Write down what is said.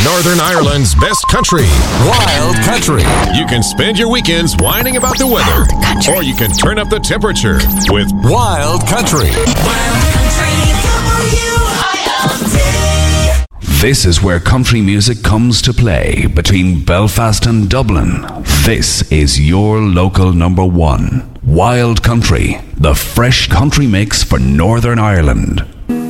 Northern Ireland's best country, Wild Country. You can spend your weekends whining about the weather, or you can turn up the temperature with Wild Country. Wild Country, WILD. This is where country music comes to play between Belfast and Dublin. This is your local number one. Wild Country, the fresh country mix for Northern Ireland.